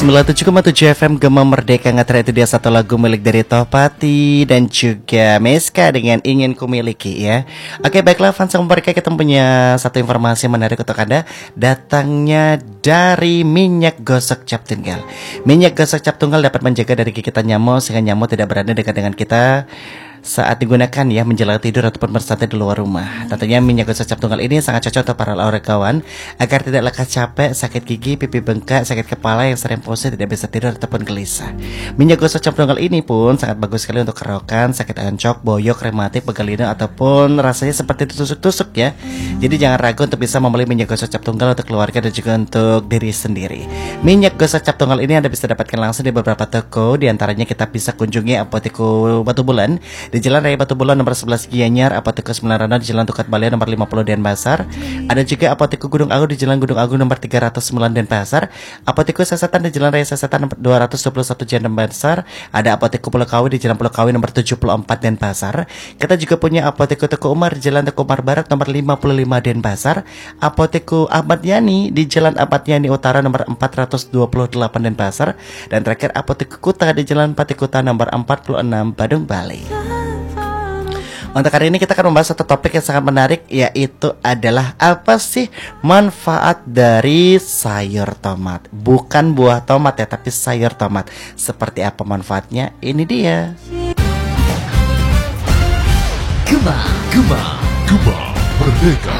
97,7 FM Gema Merdeka Ngatera, itu dia satu lagu milik dari Tohpati dan juga Meska dengan Ingin Kumiliki ya. Oke, baiklah fans mereka, kita punya satu informasi menarik untuk Anda. Datangnya dari minyak gosok cap tunggal. Minyak gosok cap tunggal dapat menjaga dari gigitan nyamuk sehingga nyamuk tidak berada dekat dengan kita saat digunakan ya menjelang tidur ataupun bersantai di luar rumah. Tentunya minyak gosok cap tunggal ini sangat cocok untuk para olahragawan agar tidak lekas capek, sakit gigi, pipi bengkak, sakit kepala yang sering pusing, tidak bisa tidur ataupun gelisah. Minyak gosok cap tunggal ini pun sangat bagus sekali untuk kerokan, sakit encok, boyok, rematik, pegal lidah ataupun rasanya seperti tusuk-tusuk ya. Jadi jangan ragu untuk bisa membeli minyak gosok cap tunggal untuk keluarga dan juga untuk diri sendiri. Minyak gosok cap tunggal ini Anda bisa dapatkan langsung di beberapa toko, di antaranya kita bisa kunjungi Apoteku Batu Bulan di Jalan Raya Batu Bulan nomor 11 Gianyar, Apoteku 9 Rana di Jalan Tukat Balia nomor 50 Denpasar. Ada juga Apoteku Gunung Agung di Jalan Gunung Agung nomor 309 Denpasar. Apoteku Sasetan di Jalan Raya Sasetan nomor 221 Denpasar. Ada Apoteku Pulau Kawi di Jalan Pulau Kawi nomor 74 Denpasar. Kita juga punya Apoteku Teku Umar di Jalan Teku Umar Barat nomor 55 Denpasar. Apoteku Ahmad Yani di Jalan Ahmad Yani Utara nomor 428 Denpasar. Dan terakhir Apoteku Kuta di Jalan Pati Kuta nomor 46 Badung, Bali. Untuk hari ini kita akan membahas satu topik yang sangat menarik, yaitu adalah apa sih manfaat dari sayur tomat. Bukan buah tomat ya, tapi sayur tomat. Seperti apa manfaatnya? Ini dia. Gema Merdeka.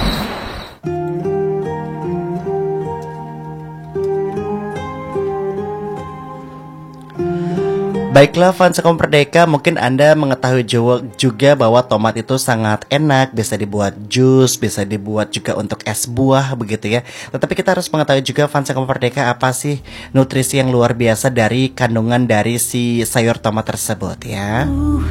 Baiklah fans Gema Merdeka, mungkin Anda mengetahui juga bahwa tomat itu sangat enak, bisa dibuat jus, bisa dibuat juga untuk es buah begitu ya. Tetapi kita harus mengetahui juga fans Gema Merdeka, apa sih nutrisi yang luar biasa dari kandungan dari si sayur tomat tersebut ya.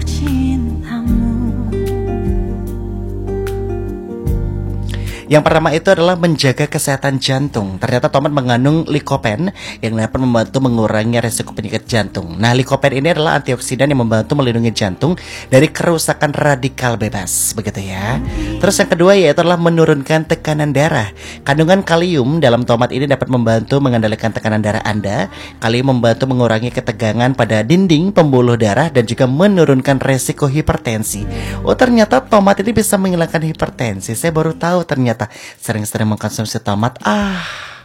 Yang pertama itu adalah menjaga kesehatan jantung. Ternyata tomat mengandung likopen yang dapat membantu mengurangi resiko penyakit jantung. Nah, likopen ini adalah antioksidan yang membantu melindungi jantung dari kerusakan radikal bebas, begitu ya. Terus yang kedua yaitu adalah menurunkan tekanan darah. Kandungan kalium dalam tomat ini dapat membantu mengendalikan tekanan darah Anda. Kalium membantu mengurangi ketegangan pada dinding pembuluh darah dan juga menurunkan resiko hipertensi. Oh, ternyata tomat ini bisa menghilangkan hipertensi. Saya baru tahu ternyata sering-sering mengkonsumsi tomat.